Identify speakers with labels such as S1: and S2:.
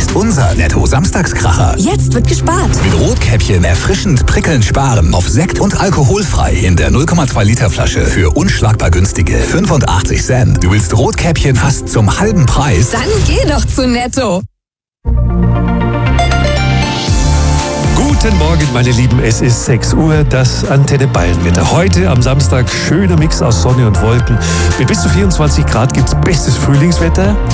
S1: ist unser Netto-Samstagskracher.
S2: Jetzt wird gespart.
S1: Mit Rotkäppchen erfrischend prickelnd sparen auf Sekt und alkoholfrei in der 0,2 Liter Flasche für unschlagbar günstige 85 Cent. Du willst Rotkäppchen fast zum halben Preis?
S2: Dann geh doch zu Netto.
S3: Guten Morgen, meine Lieben, es ist 6 Uhr, das Antenne Bayern-Wetter. Heute am Samstag schöner Mix aus Sonne und Wolken. Mit bis zu 24 Grad gibt's bestes Frühlingswetter.